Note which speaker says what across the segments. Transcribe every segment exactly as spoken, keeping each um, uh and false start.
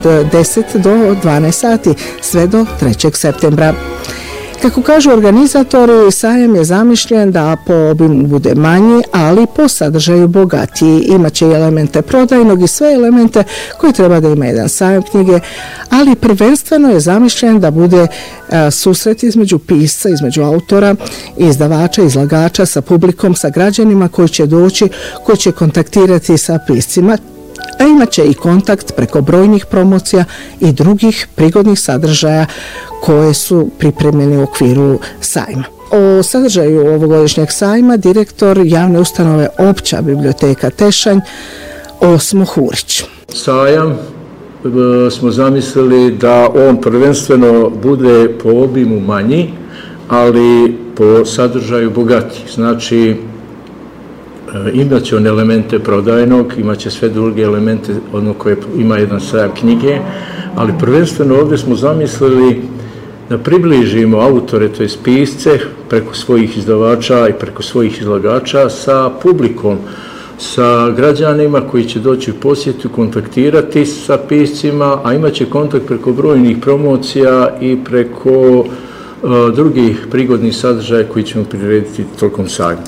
Speaker 1: deset do dvanaest sati sve do trećeg septembra. Kako kažu organizatori, sajam je zamišljen da po obimu bude manji, ali po sadržaju bogatiji. Imaće i elemente prodajnog i sve elemente koje treba da ima jedan sajam knjige, ali prvenstveno je zamišljen da bude a, susret između pisca, između autora, izdavača, izlagača sa publikom, sa građanima koji će doći, koji će kontaktirati sa piscima, a imaće i kontakt preko brojnih promocija i drugih prigodnih sadržaja koje su pripremljeni u okviru sajma. O sadržaju ovogodišnjeg sajma direktor javne ustanove Opća biblioteka Tešanj Osmo Hurić.
Speaker 2: Sajam smo zamislili da on prvenstveno bude po obimu manji, ali po sadržaju bogatiji. Znači, imaće on elemente prodajnog, imaće sve druge elemente, ono koje ima jedan sajam knjige, ali prvenstveno ovdje smo zamislili da približimo autore, to je pisce, preko svojih izdavača i preko svojih izlagača sa publikom, sa građanima koji će doći u posjetu, kontaktirati sa piscima, a imaće kontakt preko brojnih promocija i preko uh, drugih prigodnih sadržaja koji ćemo prirediti tokom sajma.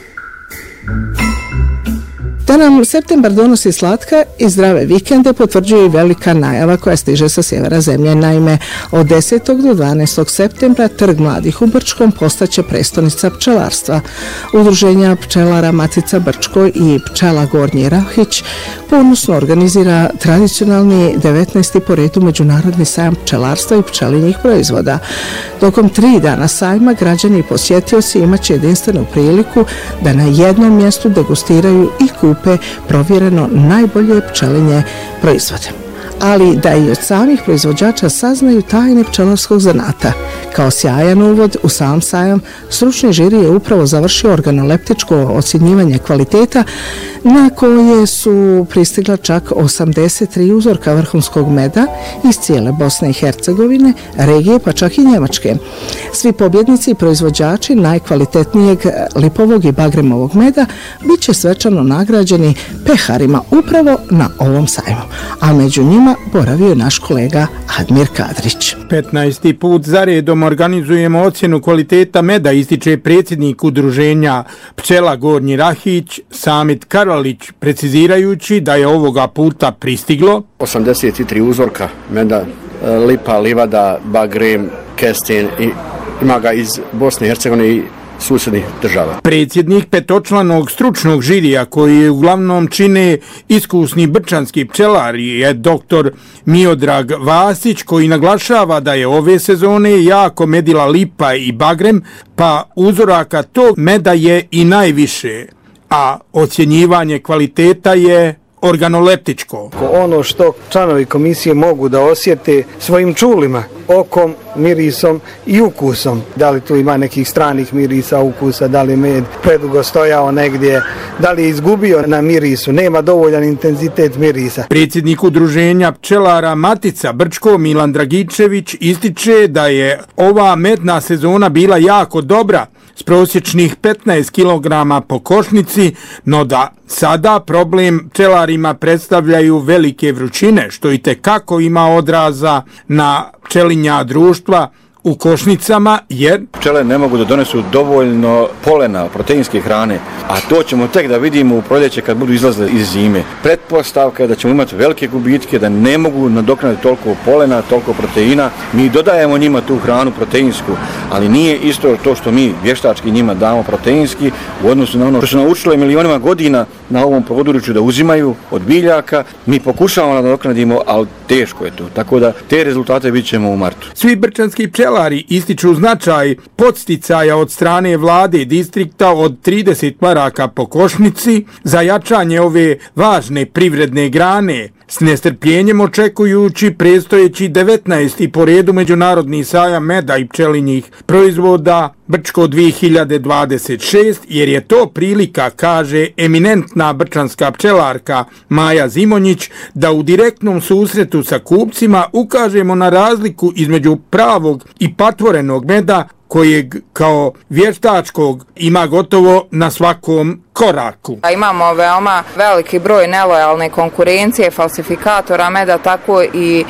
Speaker 1: Da nam septembar donosi slatka i zdrave vikende potvrđuje i velika najava koja stiže sa sjevera zemlje. Naime, od desetog do dvanaestog septembra Trg mladih u Brčkom postaće prestonica pčelarstva. Udruženja pčelara Matica Brčko i Pčela Gornji Rahić ponosno organizira tradicionalni devetnaesti po redu međunarodni sajam pčelarstva i pčelinjih proizvoda. Tokom tri dana sajma građani i posjetioci imaće jedinstvenu priliku da na jednom mjestu degustiraju i kupe provjereno najbolje pčelinje proizvode, ali da i od samih proizvođača saznaju tajne pčelarskog zanata. Kao sjajan uvod u sam sajam, stručni žiri je upravo završio organoleptičko ocjenjivanje kvaliteta na koje su pristigla čak osamdeset tri uzorka vrhunskog meda iz cijele Bosne i Hercegovine, regije pa čak i Njemačke. Svi pobjednici i proizvođači najkvalitetnijeg lipovog i bagremovog meda bit će svečano nagrađeni peharima upravo na ovom sajmu, a među njima boravio je naš kolega Admir Kadrić.
Speaker 3: petnaesti put za redom organizujemo ocjenu kvaliteta meda, ističe predsjednik udruženja Pčela Gornji Rahić Samit Karalić, precizirajući da je ovoga puta pristiglo
Speaker 4: osamdeset tri uzorka meda, lipa, livada, bagrem, kesten i ima ga iz Bosne i Hercegovine i susjednih država.
Speaker 3: Predsjednik petočlanog stručnog žirija koji je uglavnom čine iskusni brčanski pčelari je doktor Miodrag Vasić, koji naglašava da je ove sezone jako medila lipa i bagrem, pa uzoraka tog meda je i najviše, a ocjenjivanje kvaliteta je organoleptičko.
Speaker 5: Ono što članovi komisije mogu da osjete svojim čulima, okom, mirisom i ukusom. Da li tu ima nekih stranih mirisa, ukusa, da li med predugo stojao negdje, da li je izgubio na mirisu, nema dovoljan intenzitet mirisa.
Speaker 3: Predsjednik udruženja pčelara Matica Brčko Milan Dragičević ističe da je ova medna sezona bila jako dobra, s prosječnih petnaest kilograma po košnici, no da sada problem pčelarima predstavljaju velike vrućine, što i tekako ima odraza na pčelinja društva u košnicama, jer
Speaker 4: pčele ne mogu da donesu dovoljno polena, proteinske hrane, a to ćemo tek da vidimo u proljeće kad budu izlazile iz zime. Pretpostavka je da ćemo imati velike gubitke, da ne mogu nadoknaditi toliko polena, toliko proteina. Mi dodajemo njima tu hranu proteinsku, ali nije isto to što mi vještački njima damo proteinski u odnosu na ono što su naučili milionima godina na ovom području da uzimaju od biljaka. Mi pokušavamo da nadoknadimo, ali teško je to. Tako da te rezultate vidjet ćemo u martu.
Speaker 3: Svi brčanski pčelari ističu značaj podsticaja od strane vlade distrikta od trideset maraka po košnici za jačanje ove važne privredne grane, s nestrpljenjem očekujući predstojeći devetnaesti po redu međunarodni sajam meda i pčelinjih proizvoda Brčko dvije hiljade dvadeset šest, jer je to prilika, kaže eminentna brčanska pčelarka Maja Zimonjić, da u direktnom susretu sa kupcima ukažemo na razliku između pravog i patvorenog meda, kojeg kao vještačkog ima gotovo na svakom koraku.
Speaker 6: Imamo veoma veliki broj nelojalne konkurencije, falsifikatora meda, tako i